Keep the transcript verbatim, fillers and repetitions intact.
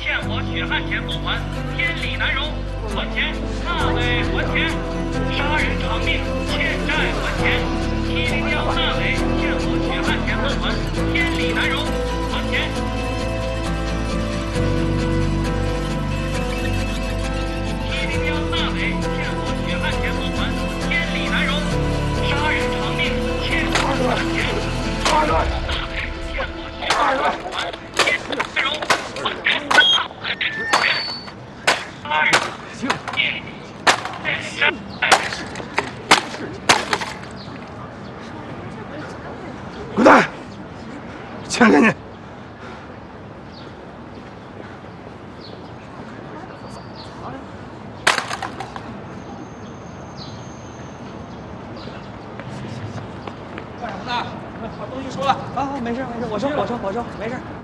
欠我血汗钱不还，天理难容。还钱，那位还钱！杀人偿命，欠债还钱！七零幺那位欠我血汗钱不还，天理难容。还钱！七零幺那位欠我血汗钱不还，天理难容。杀人偿命，欠我血汗钱！二乱！那位欠我血汗钱不还，天理难容。二行，三， 滚蛋！钱给你。 干什么呢？把东西收了。啊，没事没事，我收我收我收，没事。